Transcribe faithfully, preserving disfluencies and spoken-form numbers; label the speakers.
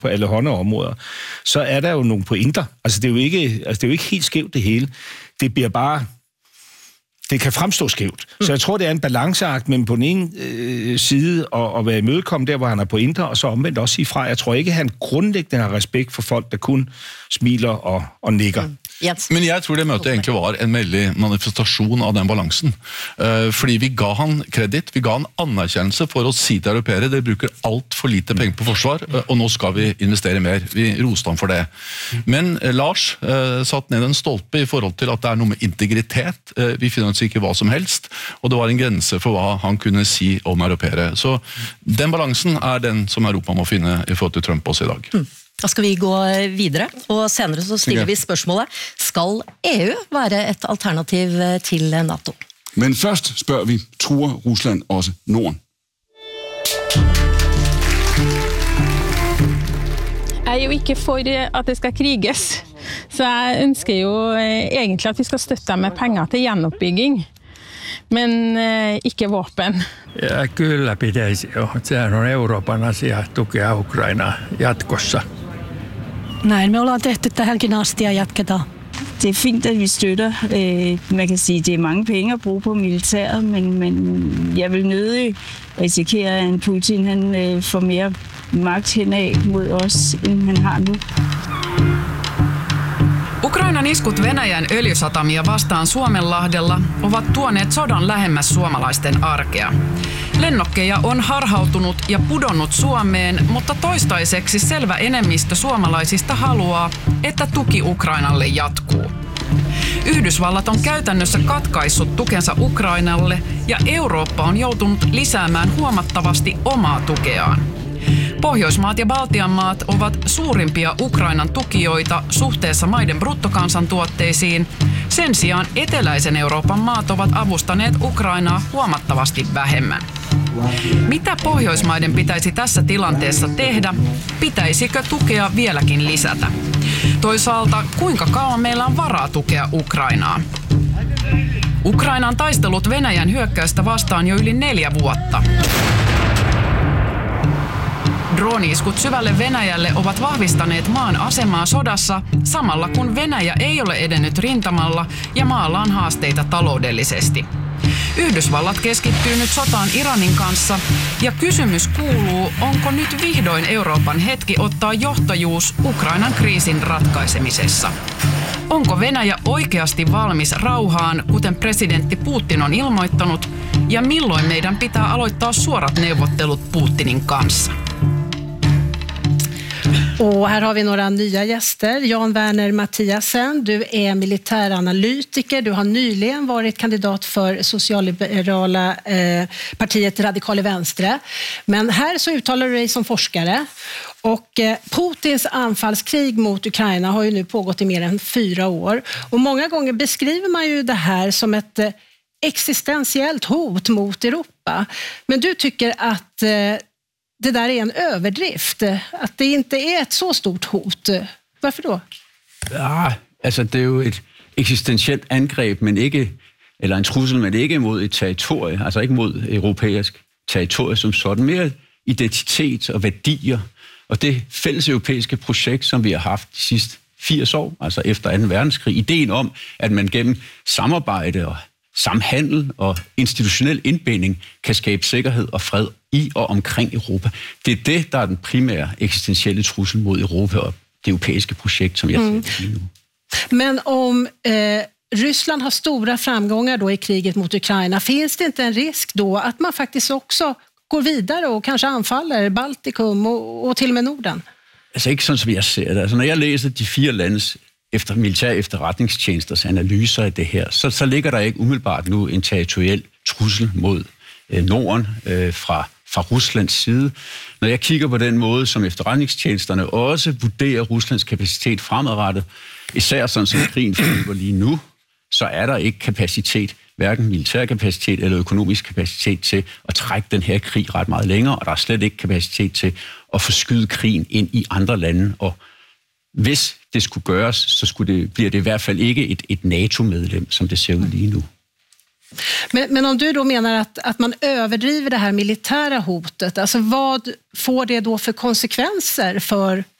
Speaker 1: på alle hånde områder, så er der jo nogle pointer. Altså det er jo ikke, altså, det er jo ikke helt skævt det hele. Det bliver bare... Det kan fremstå skævt. Mm. Så jeg tror, det er en balanceakt mellem på den ene øh, side og, og være imødekommet der, hvor han er pointer, og så omvendt også sige fra. Jeg tror ikke, han grundlæggende har respekt for folk, der kun smiler og, og nikker. Mm.
Speaker 2: Yes. Men jeg tror det møtet egentlig var en veldig manifestasjon av den balansen. Uh, fordi vi ga han kredit, vi ga han anerkjennelse for å si til europæere, dere bruker alt for lite penger på forsvar, uh, og nå skal vi investere mer. Vi roste han for det. Men uh, Lars uh, satt ned en stolpe i forhold til at det er noe med integritet. Uh, vi finner oss ikke hva som helst, og det var en grense for hva han kunne si om europæere. Så den balansen er den som Europa må finne i forhold til Trump også i dag.
Speaker 3: Mm. Da skal vi gå videre, og senere så stiller vi spørsmålet, skal E U være et alternativ til NATO?
Speaker 4: Men først spørger vi, truer Rusland også Norden?
Speaker 5: Jeg er jo ikke for at det skal kriges, så jeg ønsker jo egentlig at vi skal støtte dem med penger til gjenoppbygging, men ikke våpen.
Speaker 6: Ja, kyllä pitäisi jo. Sehän on Euroopan asia tukea Ukrainaa jatkossa.
Speaker 7: Näin me ollaan tehty tähänkin asti ja jatketaan.
Speaker 8: Det er fint, at vi støtter. Man kan sige, at det er mange penge at bruge på militæret, men, men jeg vil nødig risikere, at Putin han får mere magt henad mod os, end han har nu.
Speaker 9: Ukrainan iskut Venäjän öljysatamia vastaan Suomenlahdella ovat tuoneet sodan lähemmäs suomalaisten arkea. Lennokkeja on harhautunut ja pudonnut Suomeen, mutta toistaiseksi selvä enemmistö suomalaisista haluaa, että tuki Ukrainalle jatkuu. Yhdysvallat on käytännössä katkaissut tukensa Ukrainalle ja Eurooppa on joutunut lisäämään huomattavasti omaa tukeaan. Pohjoismaat ja Baltian maat ovat suurimpia Ukrainan tukijoita suhteessa maiden bruttokansantuotteisiin. Sen sijaan eteläisen Euroopan maat ovat avustaneet Ukrainaa huomattavasti vähemmän. Mitä Pohjoismaiden pitäisi tässä tilanteessa tehdä? Pitäisikö tukea vieläkin lisätä? Toisaalta, kuinka kauan meillä on varaa tukea Ukrainaa? Ukraina on taistellut Venäjän hyökkäystä vastaan jo yli neljä vuotta. Drooni-iskut syvälle Venäjälle ovat vahvistaneet maan asemaa sodassa, samalla kun Venäjä ei ole edennyt rintamalla ja maalla on haasteita taloudellisesti. Yhdysvallat keskittyy nyt sotaan Iranin kanssa ja kysymys kuuluu, onko nyt vihdoin Euroopan hetki ottaa johtajuus Ukrainan kriisin ratkaisemisessa. Onko Venäjä oikeasti valmis rauhaan, kuten presidentti Putin on ilmoittanut, ja milloin meidän pitää aloittaa suorat neuvottelut Putinin kanssa?
Speaker 7: Och här har vi några nya gäster. Jan Werner Mathiasen, du är militäranalytiker. Du har nyligen varit kandidat för socialliberala eh, partiet Radikale Venstre. Men här så uttalar du dig som forskare. Och eh, Putins anfallskrig mot Ukraina har ju nu pågått i mer än fyra år. Och många gånger beskriver man ju det här som ett eh, existentiellt hot mot Europa. Men du tycker att eh, det där är en överdrift, att det inte är ett så stort hot. Varför då?
Speaker 10: Ja, altså det er jo et eksistentielt angreb, men ikke, eller en trussel, men ikke mod et territorie, altså ikke mod europæisk territorie som sådan, mere identitet og værdier, og det fælles europæiske projekt, som vi har haft de sidste firs år, altså efter anden verdenskrig, ideen om, at man gennem samarbejde og samhandel og institutionel indbinding kan skabe sikkerhed og fred i og omkring Europa. Det er det, der er den primære eksistentielle trussel mod Europa og det europæiske projekt, som jeg mm. ser lige nu.
Speaker 7: Men om eh, Ryssland har stora framgångar då i kriget mot Ukraina, finns det inte en risk då att man faktiskt också går vidare og kanskje anfaller Baltikum og, og til og med Norden?
Speaker 10: Altså ikke sådan, som jeg ser det. Altså når jeg læser de fire landes efter militære efterretningstjenesters analyser af det her, så, så ligger der ikke umiddelbart nu en territoriel trussel mod øh, Norden øh, fra, fra Ruslands side. Når jeg kigger på den måde, som efterretningstjenesterne også vurderer Ruslands kapacitet fremadrettet, især sådan som krigen forløber lige nu, så er der ikke kapacitet, hverken militær kapacitet eller økonomisk kapacitet til at trække den her krig ret meget længere, og der er slet ikke kapacitet til at forskyde krigen ind i andre lande. Og hvis det skulle gøres, så skulle det, bliver det i hvert fald ikke et, et NATO-medlem, som det ser ud lige nu.
Speaker 7: Men, men om du då menar att, att man överdriver det här militära hotet, alltså vad får det då för konsekvenser för